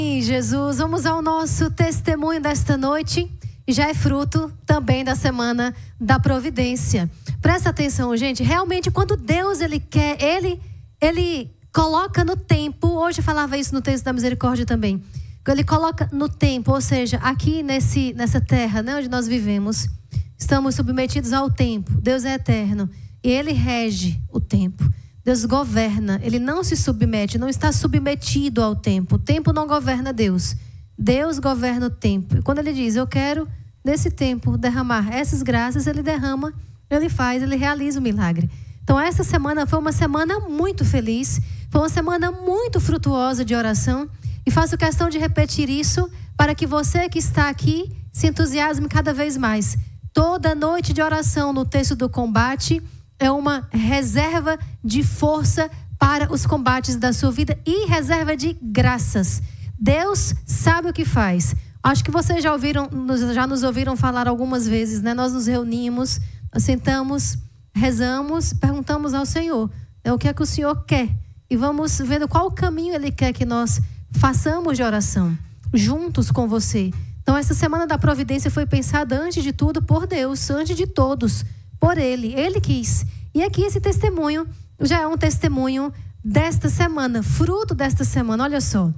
Jesus, vamos ao nosso testemunho desta noite, e já é fruto também da semana da providência. Presta atenção, gente, realmente quando Deus ele quer, ele coloca no tempo, hoje falava isso no texto da misericórdia também, ele coloca no tempo, ou seja, aqui nessa terra, né, onde nós vivemos, estamos submetidos ao tempo. Deus é eterno e ele rege o tempo. Deus governa, ele não se submete, não está submetido ao tempo. O tempo não governa Deus. Deus governa o tempo. E quando ele diz, eu quero nesse tempo derramar essas graças, ele derrama, ele faz, ele realiza o milagre. Então essa semana foi uma semana muito feliz, foi uma semana muito frutuosa de oração. E faço questão de repetir isso para que você que está aqui se entusiasme cada vez mais. Toda noite de oração no texto do combate é uma reserva de força para os combates da sua vida e reserva de graças. Deus sabe o que faz. Acho que vocês já nos ouviram falar algumas vezes, né? Nós nos reunimos, nós sentamos, rezamos, perguntamos ao Senhor, o que é que o Senhor quer? E vamos vendo qual o caminho Ele quer que nós façamos de oração, juntos com você. Então essa semana da providência foi pensada antes de tudo por Deus, antes de todos, por Ele. Ele quis. E aqui esse testemunho já é um testemunho desta semana, fruto desta semana. Olha só.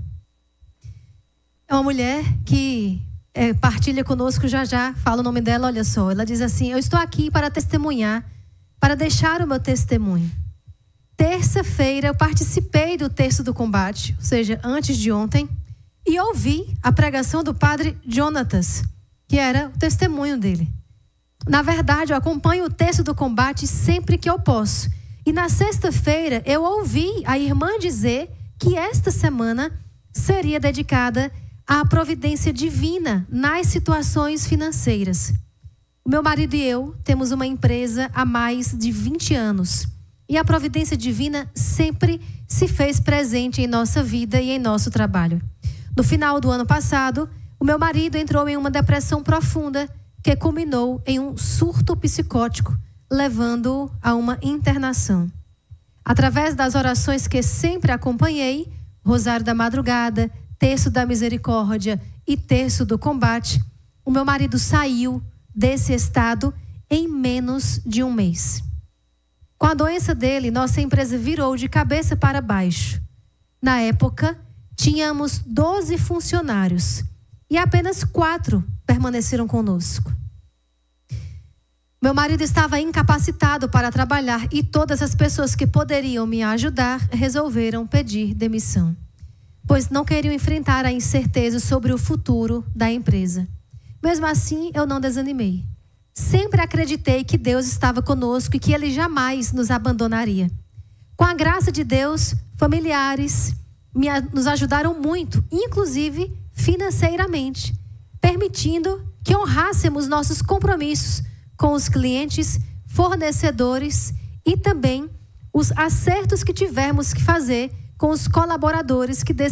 É uma mulher que partilha conosco já, fala o nome dela, olha só. Ela diz assim, eu estou aqui para testemunhar, para deixar o meu testemunho. Terça-feira eu participei do texto do combate, ou seja, antes de ontem, e ouvi a pregação do padre Jonatas, que era o testemunho dele. Na verdade, eu acompanho o texto do combate sempre que eu posso. E na sexta-feira eu ouvi a irmã dizer que esta semana seria dedicada à providência divina nas situações financeiras. O meu marido e eu temos uma empresa há mais de 20 anos. E a providência divina sempre se fez presente em nossa vida e em nosso trabalho. No final do ano passado, o meu marido entrou em uma depressão profunda que culminou em um surto psicótico, levando-o a uma internação. Através das orações que sempre acompanhei, Rosário da Madrugada, Terço da Misericórdia e Terço do Combate, o meu marido saiu desse estado em menos de um mês. Com a doença dele, nossa empresa virou de cabeça para baixo. Na época, tínhamos 12 funcionários e apenas 4 permaneceram conosco. Meu marido estava incapacitado para trabalhar e todas as pessoas que poderiam me ajudar resolveram pedir demissão, pois não queriam enfrentar a incerteza sobre o futuro da empresa. Mesmo assim, eu não desanimei. Sempre acreditei que Deus estava conosco e que Ele jamais nos abandonaria. Com a graça de Deus, familiares nos ajudaram muito, inclusive financeiramente, permitindo que honrássemos nossos compromissos com os clientes, fornecedores e também os acertos que tivemos que fazer com os colaboradores que